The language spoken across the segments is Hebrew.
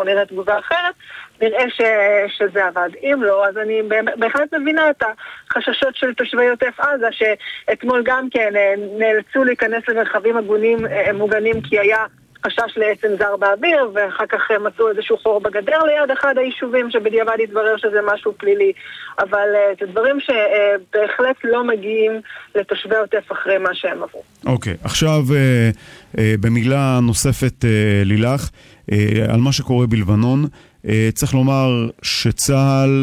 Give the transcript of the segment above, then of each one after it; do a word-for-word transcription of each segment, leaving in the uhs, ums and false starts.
נראה תגובה אחרת, נראה ש, שזה עבד. אם לא, אז אני בהחלט מבינה את החששות של תושבי עוטף עזה, שאתמול גם כן נאלצו להיכנס למרחבים מוגנים, מוגנים כי היה חשש לעצם זר באוויר, ואחר כך מצאו איזשהו חור בגדר ליד אחד היישובים, שבדיעבד התברר שזה משהו פלילי. אבל זה דברים שבהחלט לא מגיעים לתושבי עוטף אחרי מה שהם עברו. אוקיי, okay. עכשיו במילה נוספת לילך, על מה שקורה בלבנון, צריך לומר שצהל,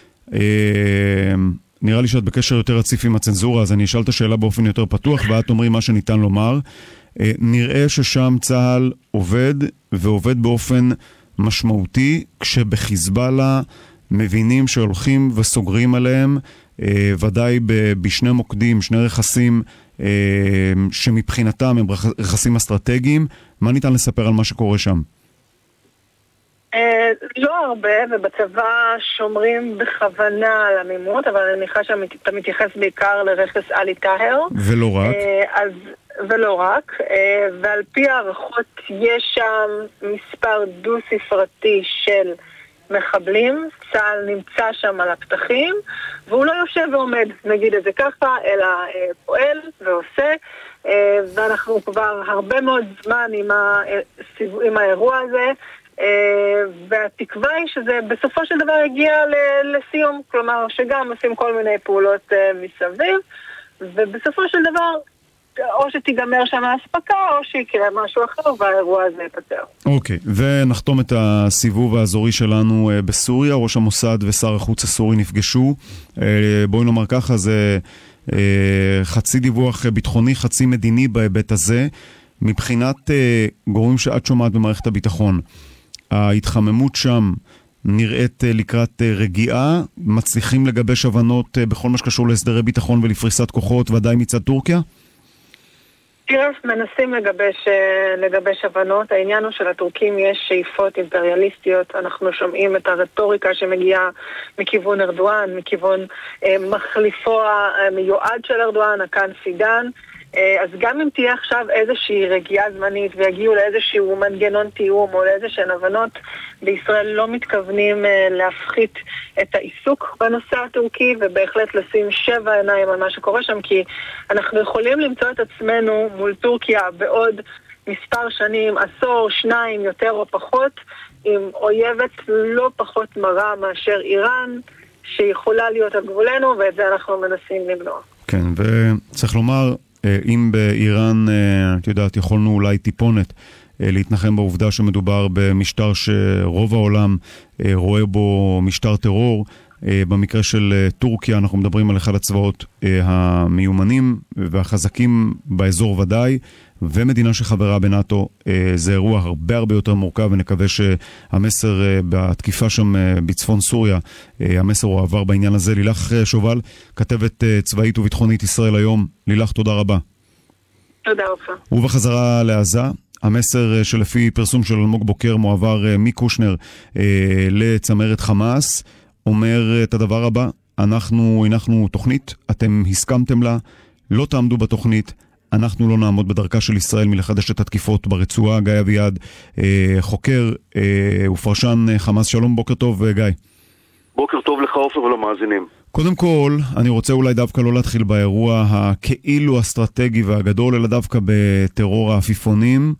נראה לי שאת בקשר יותר רציף עם הצנזורה, אז אני אשאל את השאלה באופן יותר פתוח, ואת אומרי מה שניתן לומר. נראה ששם צהל עובד, ועובד באופן משמעותי, כשבחיזבאללה מבינים שהולכים וסוגרים עליהם, ודאי בשני מוקדים, שני רכסים, שמבחינתם הם רכסים אסטרטגיים. מה ניתן לספר על מה שקורה שם? לא הרבה, ובצבא שומרים בכוונה על עמימות, אבל אני מניחה שאתה מתייחס בעיקר לרכס אלי טהר. ולא רק. אז, ולא רק. ועל פי הערכות יש שם מספר דו-ספרתי של מחבלים. צה"ל נמצא שם על הפתחים, והוא לא יושב ועומד, נגיד את זה ככה, אלא פועל ועושה. ואנחנו כבר הרבה מאוד זמן עם, ה... עם האירוע הזה, והתקווה היא שזה בסופו של דבר יגיע לסיום, כלומר שגם עושים כל מיני פעולות מסביב, ובסופו של דבר או שתיגמר שם ההספקה או שיקרה משהו אחר והאירוע הזה יפתר. אוקיי, ונחתום את הסיבוב האזורי שלנו בסוריה. ראש המוסד ושר החוץ הסורי נפגשו. בואי נאמר ככה, זה חצי דיווח ביטחוני, חצי מדיני בהיבט הזה. מבחינת גורמים שאת שומעת במערכת הביטחון, ההתחממות שם נראית לקראת רגיעה, מצליחים לגבש הבנות בכל מה שקשור להסדרי ביטחון ולפריסת כוחות, ודאי מצד טורקיה? תראה, מנסים לגבש, לגבש הבנות. העניין הוא שלטורקים יש שאיפות אימפריאליסטיות. אנחנו שומעים את הרטוריקה שמגיעה מכיוון ארדואן, מכיוון אה, מחליפו המיועד של ארדואן, הקאן פידן. אז גם אם תהיה עכשיו איזושהי רגיעה זמנית ויגיעו לאיזשהו מנגנון תיאום או לאיזשהן הבנות, בישראל לא מתכוונים להפחית את העיסוק בנושא הטורקי, ובהחלט לשים שבע עיניים על מה שקורה שם, כי אנחנו יכולים למצוא את עצמנו מול טורקיה בעוד מספר שנים, עשור, שניים, יותר או פחות, עם אויבת לא פחות מרה מאשר איראן, שיכולה להיות על גבולנו, ואת זה אנחנו מנסים למנוע. כן, וצריך לומר, אם באיראן, את יודעת, יכולנו אולי טיפונת להתנחם בעובדה שמדובר במשטר שרוב העולם רואה בו משטר טרור, במקרה של טורקיה אנחנו מדברים על אחד הצבאות המיומנים והחזקים באזור ודאי, ומדינה שחברה בנאטו. זה אירוע הרבה הרבה יותר מורכב, ונקווה שהמסר בתקיפה שם בצפון סוריה, המסר הוא עבר בעניין הזה. לילך שובל, כתבת צבאית וביטחונית ישראל היום. לילך, תודה רבה. תודה רבה. ובחזרה לעזה, המסר שלפי פרסום של אלמוג בוקר מועבר מקושנר לצמרת חמאס, אומר את הדבר הבא: אנחנו הנחנו תוכנית, אתם הסכמתם לה, לא תעמדו בתוכנית, אנחנו לא נעמוד בדרכה של ישראל מלחדש את התקיפות ברצועה. גיא אביעד, אה, חוקר אה, ופרשן חמאס, שלום, בוקר טוב גיא. בוקר טוב לך עופר ולמאזינים. קודם כל, אני רוצה אולי דווקא לא להתחיל באירוע הכאילו אסטרטגי והגדול, אלא דווקא בטרור העפיפונים,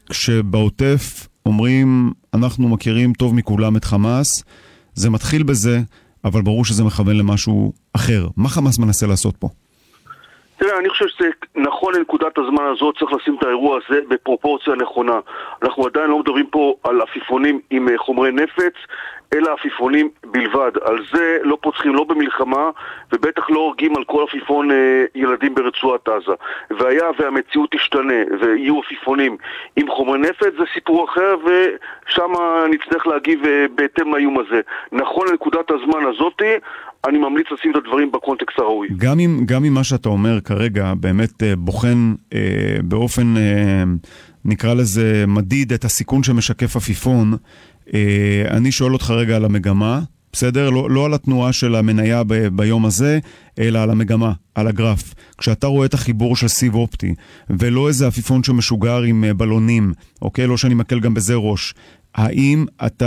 כשבעוטף אומרים אנחנו מכירים טוב מכולם את חמאס, זה מתחיל בזה, אבל ברור שזה מכוון למשהו אחר. מה חמאס מנסה לעשות פה? תראה, אני חושב שזה נכון לנקודת הזמן הזאת, צריך לשים את האירוע הזה בפרופורציה נכונה. אנחנו עדיין לא מדברים פה על עפיפונים עם חומרי נפץ, אלא עפיפונים בלבד. על זה לא פוצחים, לא במלחמה, ובטח לא הורגים על כל עפיפון ילדים ברצועת עזה. והיה והמציאות תשתנה, ויהיו עפיפונים עם חומרי נפץ, זה סיפור אחר, ושם נצטרך להגיב בהתאם לאיום הזה. נכון לנקודת הזמן הזאת, אני ממליץ לשים את הדברים בקונטקסט הראוי. גם אם, גם אם מה שאתה אומר כרגע באמת בוחן אה, באופן, אה, נקרא לזה, מדיד את הסיכון שמשקף עפיפון, אה, אני שואל אותך רגע על המגמה, בסדר? לא, לא על התנועה של המניה ב, ביום הזה, אלא על המגמה, על הגרף. כשאתה רואה את החיבור של סיב אופטי, ולא איזה עפיפון שמשוגר עם בלונים, אוקיי? לא שאני מקל גם בזה ראש. האם אתה